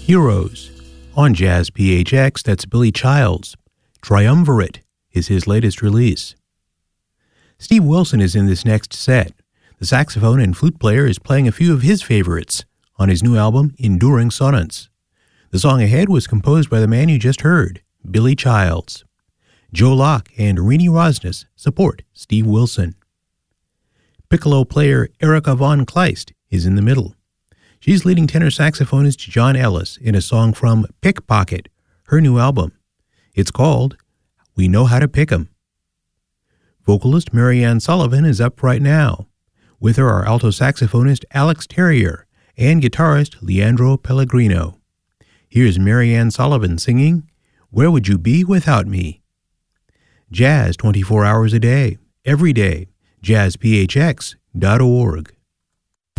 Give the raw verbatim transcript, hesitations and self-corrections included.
Heroes. On Jazz P H X, that's Billy Childs. Triumvirate is his latest release. Steve Wilson is in this next set. The saxophone and flute player is playing a few of his favorites on his new album, Enduring Sonnets. The song ahead was composed by the man you just heard, Billy Childs. Joe Locke and Rini Rosnes support Steve Wilson. Piccolo player Erica Von Kleist is in the middle. She's leading tenor saxophonist John Ellis in a song from Pickpocket, her new album. It's called We Know How to Pick 'Em. Vocalist Marianne Sullivan is up right now. With her are alto saxophonist Alex Terrier and guitarist Leandro Pellegrino. Here's Marianne Sullivan singing, Where Would You Be Without Me? Jazz twenty-four hours a day, every day, jazz p h x dot org.